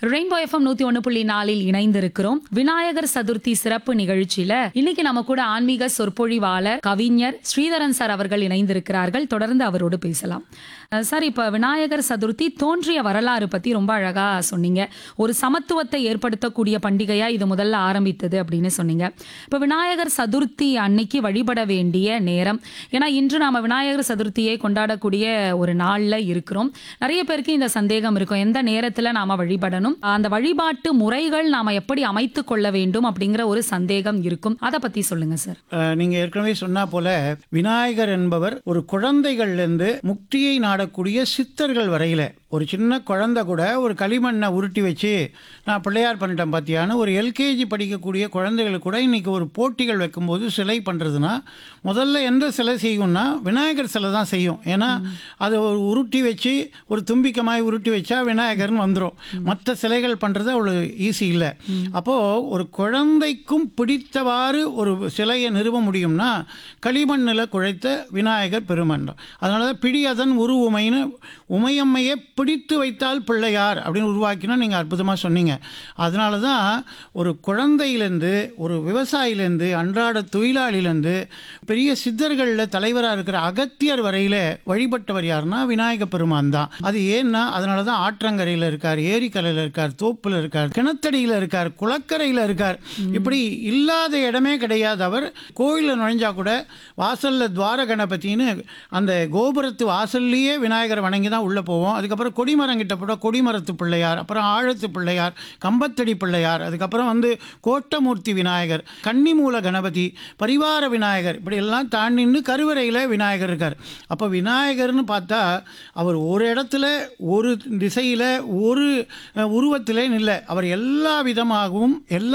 Rainbow FM 101.4 இணைந்திருக்கிறோம். விநாயகர் சதுர்த்தி சிறப்பு நிகழ்ச்சியில இன்னைக்கு நம்ம கூட ஆன்மீக சொற்பொழிவாளர் கவிஞர் ஸ்ரீதரன் சார் அவர்கள் இணைந்திருக்கிறார்கள். தொடர்ந்து அவரோடு பேசலாம். சார், இப்ப விநாயகர் சதுர்த்தி தோன்றிய வரலாறு பத்தி ரொம்ப அழகா சொன்னீங்க. ஒரு சமத்துவத்தை ஏற்படுத்தக்கூடிய பண்டிகையா இது முதல்ல ஆரம்பித்தது அப்படின்னு சொன்னீங்க. இப்ப விநாயகர் சதுர்த்தி அன்னைக்கு வழிபட வேண்டிய நேரம், ஏன்னா இன்று நாம விநாயகர் சதுர்த்தியை கொண்டாடக்கூடிய ஒரு நாள்ல இருக்கிறோம். நிறைய பேருக்கு இந்த சந்தேகம் இருக்கும், எந்த நேரத்துல நாம வழிபடணும், அந்த வழிபாட்டு முறைகள் நாம எப்படி அமைத்துக் கொள்ள வேண்டும் அப்படிங்கிற ஒரு சந்தேகம் இருக்கும். அதை பத்தி சொல்லுங்க சார். நீங்க ஏற்கனவே சொன்னா போல விநாயகர் என்பவர் ஒரு குழந்தைகள்ல இருந்து முக்தியை நாடக்கூடிய சித்தர்கள் வரையில ஒரு சின்ன குழந்தை கூட ஒரு களிமண்ணை உருட்டி வச்சு நான் பிள்ளையார் பண்ணிட்டேன் பார்த்தியான்னு ஒரு எல்கேஜி படிக்கக்கூடிய குழந்தைகளுக்கு கூட இன்றைக்கி ஒரு போட்டிகள் வைக்கும்போது சிலை பண்ணுறதுனா முதல்ல எந்த சிலை செய்யும்னா விநாயகர் சிலை தான் செய்யும். ஏன்னா அதை ஒரு உருட்டி வச்சு ஒரு தும்பிக்கமாய் உருட்டி வச்சா விநாயகர்னு வந்துடும். மற்ற சிலைகள் பண்ணுறது அவ்வளோ ஈஸி இல்லை. அப்போது ஒரு குழந்தைக்கும் பிடித்தவாறு ஒரு சிலையை நிறுவ முடியும்னா களிமண்ணில் குழைத்த விநாயகர் பெருமன். அதனால தான் பிடி அதன் உமைன்னு உமையம்மையை பிடித்து வைத்தால் பிள்ளையார் அப்படின்னு உருவாக்கினா நீங்கள் அற்புதமாக சொன்னீங்க. அதனால தான் ஒரு குழந்தையிலேருந்து ஒரு விவசாயிலேருந்து அன்றாட தொழிலாளிலேருந்து பெரிய சித்தர்களில் தலைவராக இருக்கிற அகத்தியர் வரையில் வழிபட்டவர் யாருன்னா விநாயக பெருமான் தான். அது ஏன்னா அதனால தான் ஆற்றங்கரையில் இருக்கார், ஏரிக்கரையில் இருக்கார், தோப்பில் இருக்கார், கிணத்தடியில் இருக்கார், குளக்கரையில் இருக்கார். இப்படி இல்லாத இடமே கிடையாது. அவர் கோயிலில் நுழைஞ்சா கூட வாசலில் துவார கணபதினு அந்த கோபுரத்து வாசல்லையே விநாயகரை வணங்கி தான் உள்ளே போவோம். அதுக்கப்புறம் கொடிமரங்கிட்ட போட கொடிமரத்து பிள்ளையார், அப்புறம் ஆழத்து பிள்ளையார், கம்பத்தடி பிள்ளையார், அதுக்கப்புறம் கோட்டமூர்த்தி விநாயகர், கன்னிமூல கணபதி, பரிவார விநாயகர், இப்படி எல்லாம் தாண்டின்னு கருவறையில் விநாயகர் இருக்கார். அப்போ விநாயகர்னு பார்த்தா அவர் ஒரு இடத்துல ஒரு திசையில் ஒரு உருவத்திலே இல்லை, அவர் எல்லா விதமாகவும் எல்லா